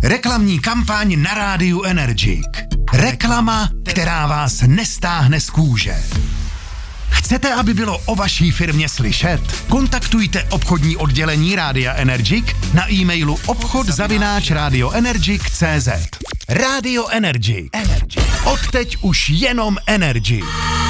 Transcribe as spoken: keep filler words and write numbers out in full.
Reklamní kampaň na rádiu Energic. Reklama, která vás nestáhne z kůže. Chcete, aby bylo o vaší firmě slyšet? Kontaktujte obchodní oddělení Rádia Energic na e-mailu obchod zavináč radioenergic tečka cé zet. Radio Energic. Odteď už jenom Energy.